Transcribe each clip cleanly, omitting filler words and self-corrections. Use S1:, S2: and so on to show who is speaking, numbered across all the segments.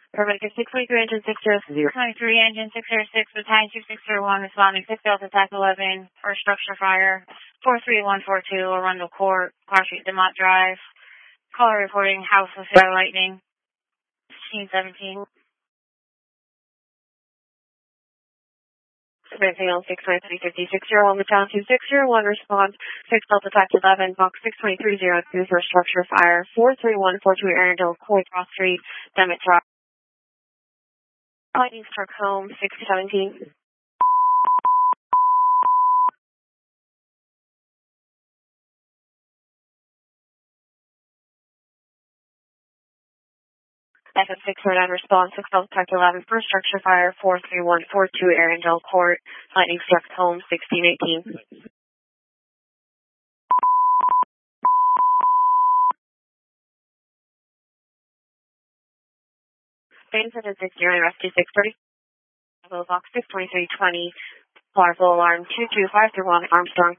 S1: Paramedic 623, engine 606.
S2: 23, engine 606, battalion 2601, responding 6 Delta Type 11 for structure fire. 43142, Arundel Court, Park Street, Demont Drive. Caller reporting house of fire lightning. 1617.
S1: Commencing on 693-50-601, battalion 2601, response 6 Delta Type 11, box 62302 for structure fire. 43142, Arundel Court, Cross Street, Demont Drive. Lightning struck home, 617. SF609 response, 6 Delta Type 11 for structure fire, 43142 Arundel Court, lightning struck home, 1618. Base at 609, rescue 630, box 62320, powerful alarm 22531 Armstrong.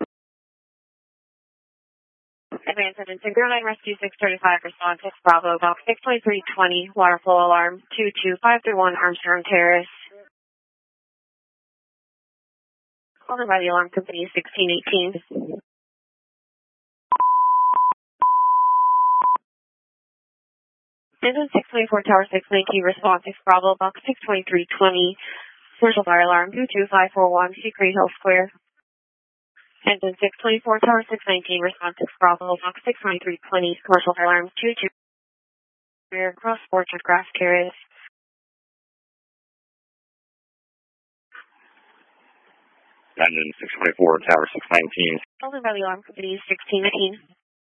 S1: Advance engine 609, rescue 635, response 6 Bravo, box 62320, waterfall alarm 22531 Armstrong Terrace. Called by the alarm company 1618. Engine 624, tower 619, response 6 Bravo, box 62320, commercial fire alarm 22541, Secret Hill Square. Engine 624, tower 619, response 6 Bravo, box 62320, commercial fire alarm 22, rear cross orchard grass terrace.
S3: Engine 624, tower 619.
S1: Called by the alarm company 1619.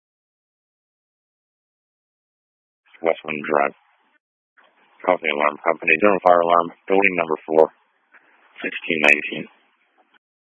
S3: Westland Drive. Call the alarm company. General fire alarm, building number 4, 1619.